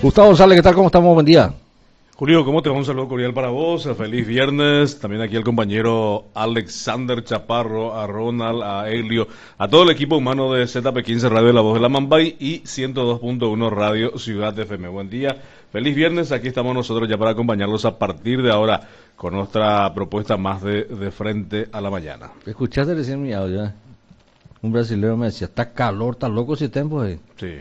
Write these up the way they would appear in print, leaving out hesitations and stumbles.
Gustavo González, ¿qué tal? ¿Cómo estamos? Buen día. Julio, ¿cómo te va? Un saludo cordial para vos, feliz viernes, también aquí el compañero Alexander Chaparro, a Ronald, a Elio, a todo el equipo humano de ZP15 Radio La Voz de la Mambay y 102.1 Radio Ciudad FM. Buen día, feliz viernes, aquí estamos nosotros ya para acompañarlos a partir de ahora con nuestra propuesta más de frente a la mañana. ¿Escuchaste recién mi audio? Un brasileño me decía, está calor, está loco ese tiempo. Sí.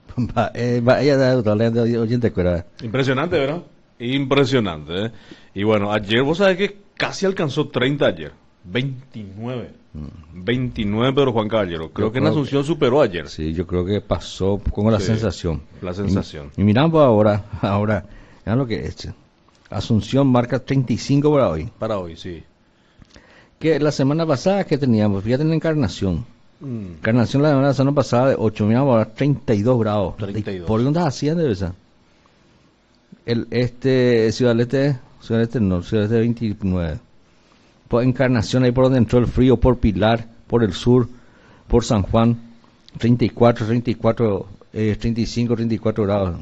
Impresionante, ¿verdad? Impresionante, ¿eh? Y bueno, ayer, vos sabés que casi alcanzó 30 ayer. 29. 29 Pedro Juan Caballero. Creo que en Asunción superó ayer. Sí, yo creo que pasó con la sensación. La sensación. Y miramos ahora, vean lo que es. Asunción marca 35 para hoy. Para hoy, sí. Que la semana pasada que teníamos, fíjate en Encarnación. Encarnación la semana pasada de 8, miramos ahora 32 grados. 32. ¿Por qué andas haciendo esa? Ciudad del Este 29. Por Encarnación, ahí por donde entró el frío, por Pilar, por el sur, por San Juan, 34, 35, 34 grados.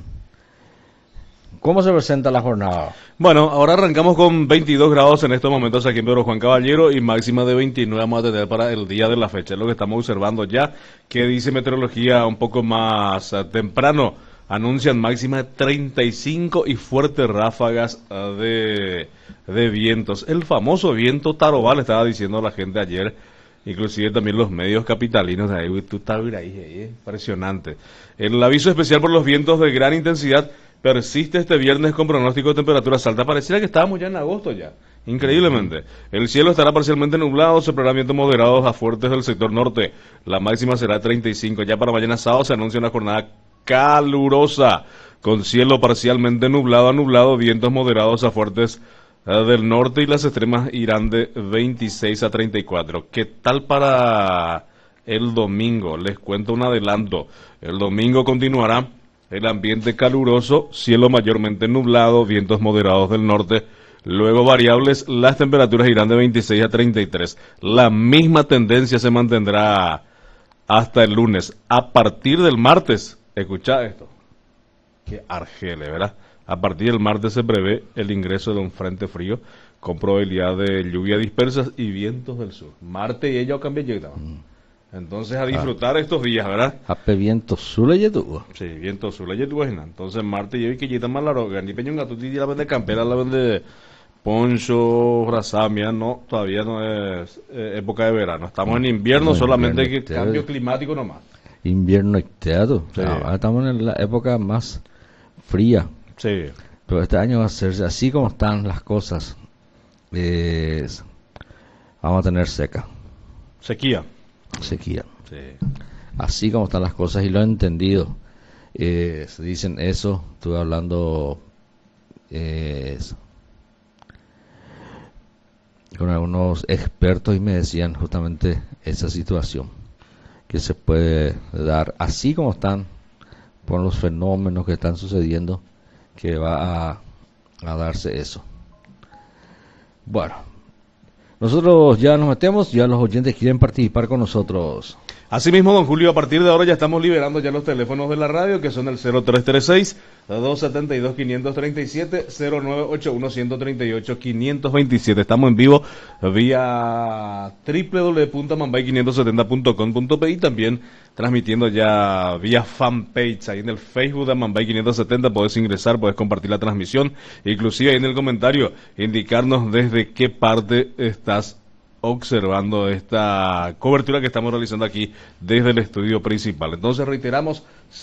¿Cómo se presenta la jornada? Bueno, ahora arrancamos con 22 grados en estos momentos aquí en Pedro Juan Caballero y máxima de 29 vamos a tener para el día de la fecha. Es lo que estamos observando ya, que dice meteorología un poco más temprano. Anuncian máxima de 35 y fuertes ráfagas de vientos. El famoso viento Tarobal, estaba diciendo la gente ayer, inclusive también los medios capitalinos. Ahí, tú estás ahí, impresionante. El aviso especial por los vientos de gran intensidad persiste este viernes con pronóstico de temperaturas altas. Pareciera que estábamos ya en agosto ya, increíblemente. El cielo estará parcialmente nublado, soplará vientos moderados a fuertes del sector norte. La máxima será 35. Ya para mañana sábado se anuncia una jornada calurosa, con cielo parcialmente nublado a nublado, vientos moderados a fuertes del norte y las extremas irán de 26 a 34. ¿Qué tal para el domingo? Les cuento un adelanto. El domingo continuará el ambiente caluroso, cielo mayormente nublado, vientos moderados del norte, luego variables, las temperaturas irán de 26 a 33. La misma tendencia se mantendrá hasta el lunes. A partir del martes, escucha esto, que Argele, ¿verdad? A partir del martes se prevé el ingreso de un frente frío con probabilidad de lluvia dispersas y vientos del sur. Martes y ella cambió ya. Entonces a disfrutar estos días, ¿verdad? Ape viento sur le tuvo. Sí, viento sur le tuvo. Entonces martes y hoy que ya está más largo, ni peñón gato la vende campera, la vende poncho, brazamia, no, todavía no es época de verano. Estamos en invierno, solamente que cambio climático nomás. Invierno externo. Sí. Ahora estamos en la época más fría. Sí. Pero este año va a ser así como están las cosas. Vamos a tener sequía. Sí. Así como están las cosas y lo he entendido. Se dicen eso. Estuve hablando con algunos expertos y me decían justamente esa situación que se puede dar así como están por los fenómenos que están sucediendo, que va a darse eso. Bueno, nosotros ya nos metemos, ya los oyentes quieren participar con nosotros. Asimismo, don Julio, a partir de ahora ya estamos liberando ya los teléfonos de la radio, que son el 0336-272-537, 0981-138-527. Estamos en vivo vía www.mambay570.com.pe y también transmitiendo ya vía fanpage, ahí en el Facebook de Mambay 570, podés ingresar, podés compartir la transmisión, inclusive ahí en el comentario, indicarnos desde qué parte estás observando esta cobertura que estamos realizando aquí desde el estudio principal. Entonces reiteramos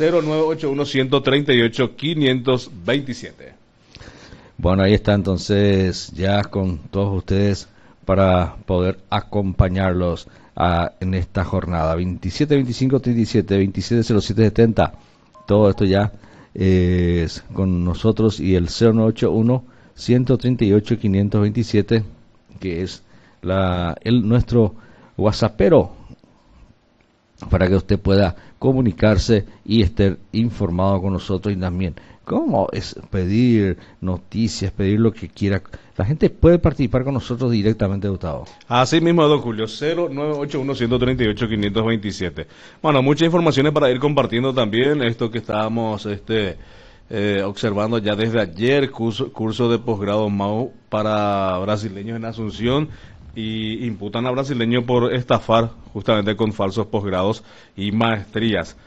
0981-138-527. Bueno, ahí está entonces ya con todos ustedes para poder acompañarlos en esta jornada 27, 25, 37, 27, 07, 70. Todo esto ya es con nosotros y el 0981-138-527, que es nuestro WhatsAppero, para que usted pueda comunicarse y estar informado con nosotros. Y también, ¿cómo es pedir noticias, pedir lo que quiera? La gente puede participar con nosotros directamente, Gustavo. Así mismo, don Julio, 0981-138-527. Bueno, muchas informaciones para ir compartiendo también, esto que estábamos observando ya desde ayer curso de posgrado MAU para brasileños en Asunción, y imputan a brasileños por estafar justamente con falsos posgrados y maestrías.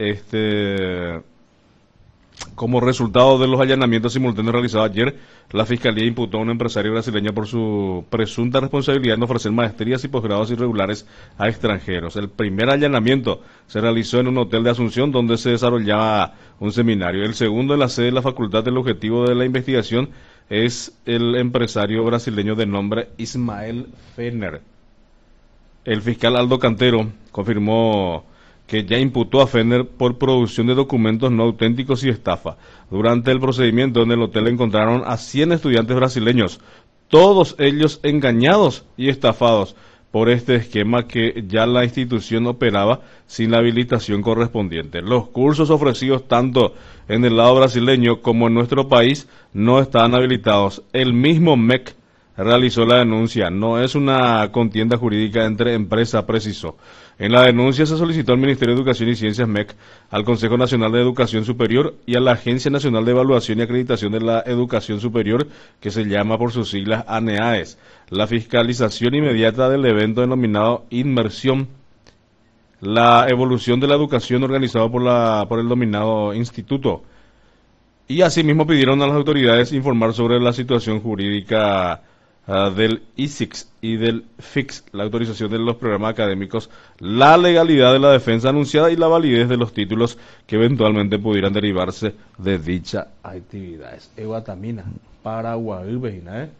Como resultado de los allanamientos simultáneos realizados ayer, la Fiscalía imputó a un empresario brasileño por su presunta responsabilidad en ofrecer maestrías y posgrados irregulares a extranjeros. El primer allanamiento se realizó en un hotel de Asunción donde se desarrollaba un seminario. El segundo en la sede de la facultad. El objetivo de la investigación es el empresario brasileño de nombre Ismael Fenner. El fiscal Aldo Cantero confirmó que ya imputó a Fenner por producción de documentos no auténticos y estafa. Durante el procedimiento en el hotel encontraron a 100 estudiantes brasileños, todos ellos engañados y estafados por este esquema que ya la institución operaba sin la habilitación correspondiente. Los cursos ofrecidos tanto en el lado brasileño como en nuestro país no estaban habilitados. El mismo MEC realizó la denuncia. No es una contienda jurídica entre empresas, precisó. En la denuncia se solicitó al Ministerio de Educación y Ciencias MEC, al Consejo Nacional de Educación Superior y a la Agencia Nacional de Evaluación y Acreditación de la Educación Superior, que se llama por sus siglas ANEAES, la fiscalización inmediata del evento denominado Inmersión, la evolución de la educación organizado por el denominado Instituto. Y asimismo pidieron a las autoridades informar sobre la situación jurídica del ISIX y del FIX, la autorización de los programas académicos, la legalidad de la defensa anunciada y la validez de los títulos que eventualmente pudieran derivarse de dichas actividades. Eguatamina, Paraguay, ¿eh?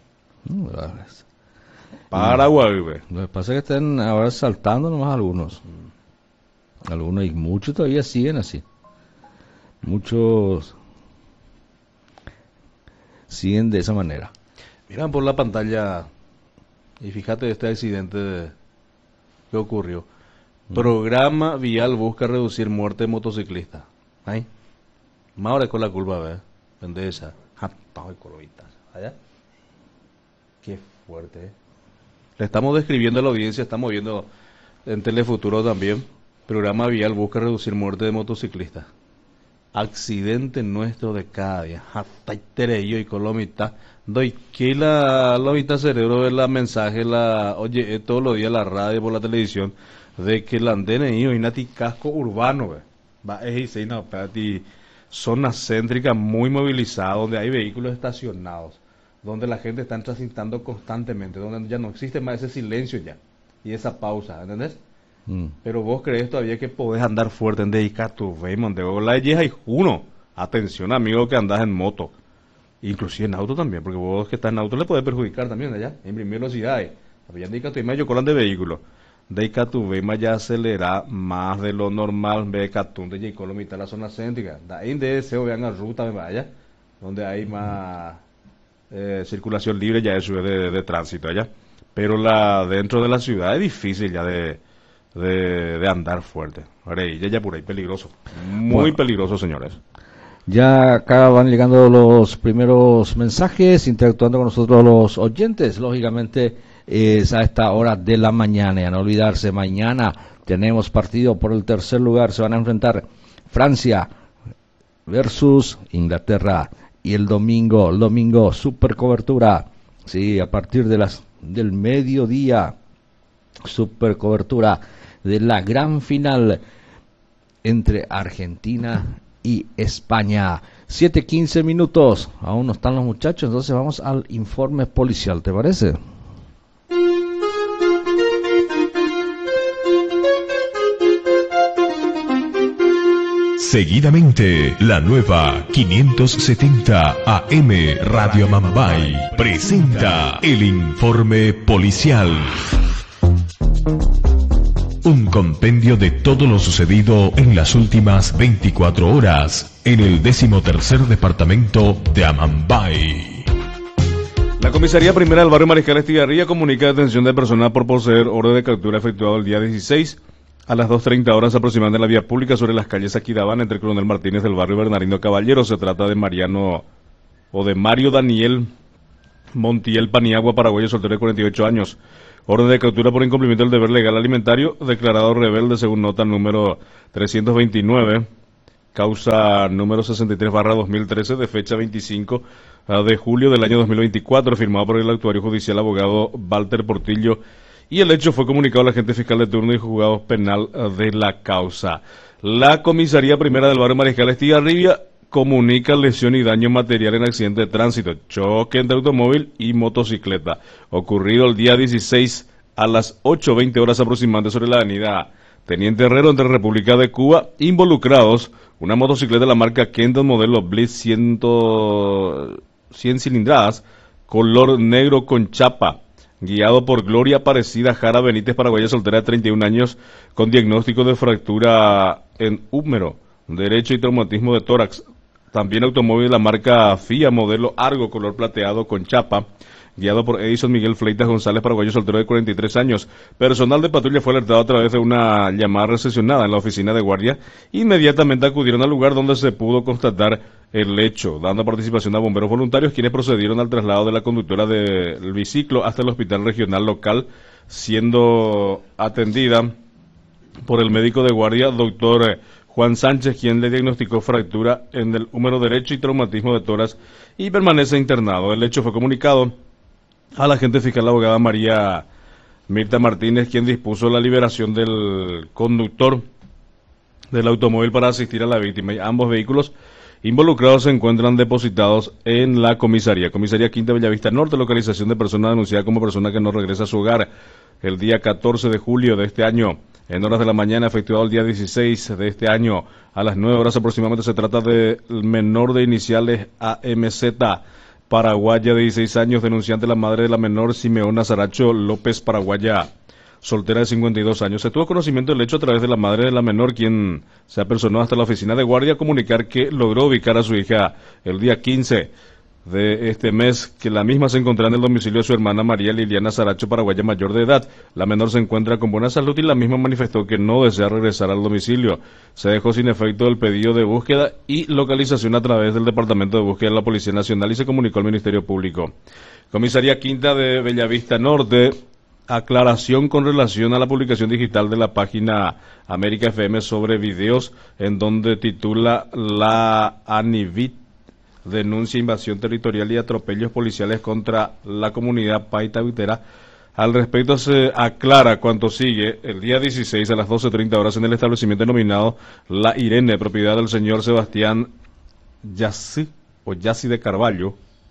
Paraguay. Lo que pasa es que están ahora saltando nomás algunos. Algunos y muchos todavía siguen así. Muchos siguen de esa manera. Miran por la pantalla y fíjate este accidente que ocurrió. Programa vial busca reducir muerte de motociclistas. ¿Ay? Más ahora con la culpa, ¿ves? Vende esa. ¿Allá? Qué fuerte, ¿eh? Le estamos describiendo a la audiencia, estamos viendo en Telefuturo también. Programa vial busca reducir muerte de motociclistas. Accidente nuestro de cada día. Y colomita. Doy que la mitad cerebro ve la mensaje, oye, todos los días la radio por la televisión, de que la andene y nati casco urbano, va zona céntrica muy movilizada, donde hay vehículos estacionados, donde la gente está transitando constantemente, donde ya no existe más ese silencio ya, y esa pausa, ¿entendés? Pero vos crees todavía que podés andar fuerte en dedicar tu Raymond de la y uno. Atención, amigo, que andás en moto. Inclusive en auto también, porque vos que estás en auto le puede perjudicar también allá, imprimir velocidades. Ya dedica tu imagen colan de vehículo. Dedica tu vema ya acelera más de lo normal, ve catunde y colomita la zona céntrica. De ahí de ese vean la ruta me vaya, donde hay más circulación libre ya eso de tránsito allá. Pero dentro de la ciudad es difícil ya de andar fuerte. Ahora ya por ahí peligroso. Muy peligroso, señores. Ya acá van llegando los primeros mensajes, interactuando con nosotros los oyentes. Lógicamente es a esta hora de la mañana. Y a no olvidarse, mañana tenemos partido por el tercer lugar. Se van a enfrentar Francia versus Inglaterra. Y el domingo, super cobertura. Sí, a partir del mediodía, super cobertura de la gran final entre Argentina y España. 7:15 minutos. Aún no están los muchachos, entonces vamos al informe policial, ¿te parece? Seguidamente, la nueva 570 AM Radio Mambay presenta el informe policial. Un compendio de todo lo sucedido en las últimas 24 horas en el 13º departamento de Amambay. La Comisaría Primera del Barrio Mariscal Estigarribia comunica detención de personas por poseer orden de captura efectuado el día 16 a las 2:30 horas aproximadamente en la vía pública sobre las calles Aquidabán entre Coronel Martínez del barrio Bernardino Caballero. Se trata de Mario Daniel Montiel Paniagua, paraguayo, soltero de 48 años. Orden de captura por incumplimiento del deber legal alimentario, declarado rebelde según nota número 329, causa número 63/2013 de fecha 25 de julio del año 2024, firmado por el actuario judicial abogado Walter Portillo, y el hecho fue comunicado al agente fiscal de turno y juzgado penal de la causa. La comisaría primera del barrio Mariscal Estigarribia comunica lesión y daño material en accidente de tránsito, choque entre automóvil y motocicleta, ocurrido el día 16 a las 8:20 horas aproximadamente sobre la avenida Teniente Herrero entre República de Cuba, involucrados una motocicleta de la marca Kenton modelo Blitz 100 cilindradas, color negro con chapa, guiado por Gloria Aparecida Jara Benítez, paraguaya soltera de 31 años, con diagnóstico de fractura en húmero derecho y traumatismo de tórax. También automóvil de la marca FIA modelo Argo, color plateado con chapa, guiado por Edison Miguel Fleitas González, paraguayo soltero de 43 años. Personal de patrulla fue alertado a través de una llamada recepcionada en la oficina de guardia. Inmediatamente acudieron al lugar donde se pudo constatar el hecho, dando participación a bomberos voluntarios, quienes procedieron al traslado de la conductora del biciclo hasta el hospital regional local, siendo atendida por el médico de guardia, doctor Juan Sánchez, quien le diagnosticó fractura en el húmero derecho y traumatismo de tórax, y permanece internado. El hecho fue comunicado a la agente fiscal, la abogada María Mirta Martínez, quien dispuso la liberación del conductor del automóvil para asistir a la víctima. Y ambos vehículos involucrados se encuentran depositados en la comisaría Quinta Bellavista Norte, localización de persona denunciada como persona que no regresa a su hogar el día 14 de julio de este año, en horas de la mañana, efectuado el día 16 de este año, a las 9 horas aproximadamente. Se trata del menor de iniciales AMZ, paraguaya de 16 años, denunciante la madre de la menor, Simeona Saracho López, paraguaya soltera de 52 años. Se tuvo conocimiento del hecho a través de la madre de la menor, quien se apersonó hasta la oficina de guardia a comunicar que logró ubicar a su hija el día 15 de este mes, que la misma se encontraba en el domicilio de su hermana María Liliana Saracho, paraguaya mayor de edad. La menor se encuentra con buena salud y la misma manifestó que no desea regresar al domicilio. Se dejó sin efecto el pedido de búsqueda y localización a través del Departamento de Búsqueda de la Policía Nacional y se comunicó al Ministerio Público. Comisaría Quinta de Bellavista Norte, aclaración con relación a la publicación digital de la página América FM sobre videos, en donde titula la ANIVIT denuncia invasión territorial y atropellos policiales contra la comunidad paita vitera. Al respecto se aclara cuanto sigue: el día 16 a las 12:30 horas en el establecimiento denominado La Irene, propiedad del señor Sebastián Yassi de Carvalho,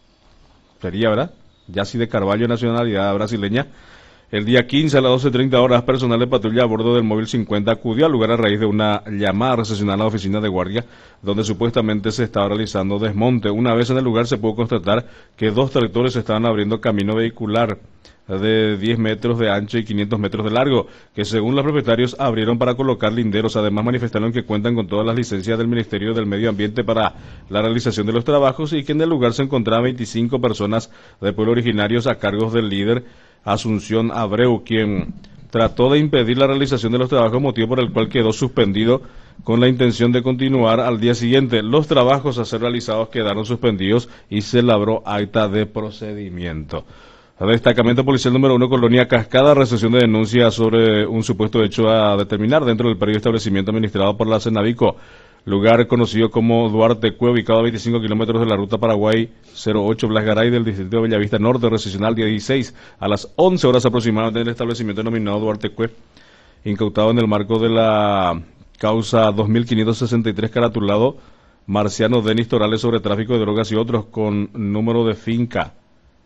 sería, ¿verdad? Yassi de Carvalho, nacionalidad brasileña. El día 15 a las 12:30 horas, personal de patrulla a bordo del móvil 50 acudió al lugar a raíz de una llamada recepcionada a la oficina de guardia, donde supuestamente se estaba realizando desmonte. Una vez en el lugar se pudo constatar que dos tractores estaban abriendo camino vehicular de 10 metros de ancho y 500 metros de largo, que según los propietarios abrieron para colocar linderos. Además manifestaron que cuentan con todas las licencias del Ministerio del Medio Ambiente para la realización de los trabajos y que en el lugar se encontraban 25 personas de pueblo originarios a cargo del líder Asunción Abreu, quien trató de impedir la realización de los trabajos, motivo por el cual quedó suspendido con la intención de continuar al día siguiente. Los trabajos a ser realizados quedaron suspendidos y se labró acta de procedimiento. Destacamento Policial número 1, Colonia Cascada, recepción de denuncia sobre un supuesto hecho a determinar dentro del predio establecimiento administrado por la Cenavico, lugar conocido como Duarte Cue, ubicado a 25 kilómetros de la ruta Paraguay 08 Blas Garay del distrito de Bellavista Norte, recepcional día 16 a las 11 horas aproximadamente en el establecimiento denominado Duarte Cue, incautado en el marco de la causa 2563 caratulado Marciano Denis Torales sobre tráfico de drogas y otros, con número de finca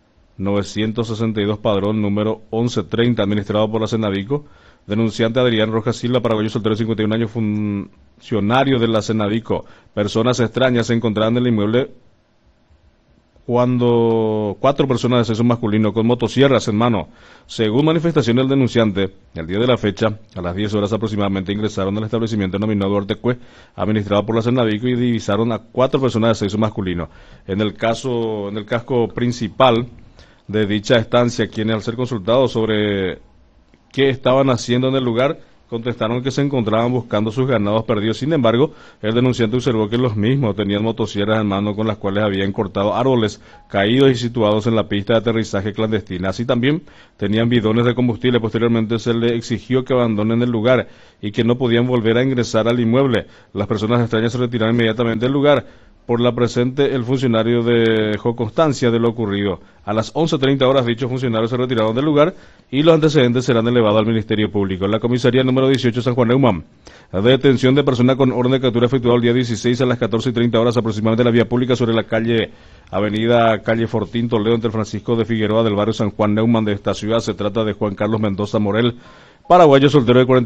962 padrón número 1130, administrado por la Cenavico. Denunciante Adrián Rojas Silva, paraguayo soltero de 51 años, funcionario de la Cenavico. Personas extrañas se encontraban en el inmueble cuando 4 personas de sexo masculino con motosierras en mano. Según manifestación del denunciante, el día de la fecha, a las 10 horas aproximadamente, ingresaron al establecimiento denominado Duarte Cue, administrado por la Cenavico, y divisaron a 4 personas de sexo masculino. En el casco principal de dicha estancia, quienes al ser consultados sobre qué estaban haciendo en el lugar, contestaron que se encontraban buscando sus ganados perdidos. Sin embargo, el denunciante observó que los mismos tenían motosierras en mano con las cuales habían cortado árboles caídos y situados en la pista de aterrizaje clandestina. Así también tenían bidones de combustible. Posteriormente se le exigió que abandonen el lugar y que no podían volver a ingresar al inmueble. Las personas extrañas se retiraron inmediatamente del lugar. Por la presente, el funcionario dejó constancia de lo ocurrido. A las 11:30 horas, dichos funcionarios se retiraron del lugar y los antecedentes serán elevados al Ministerio Público. En la comisaría número 18 San Juan Neumann, la detención de persona con orden de captura efectuada el día 16 a las 14:30 horas aproximadamente en la vía pública sobre la calle Fortín Toledo, entre Francisco de Figueroa del barrio San Juan Neumann de esta ciudad. Se trata de Juan Carlos Mendoza Morel, paraguayo soltero de 40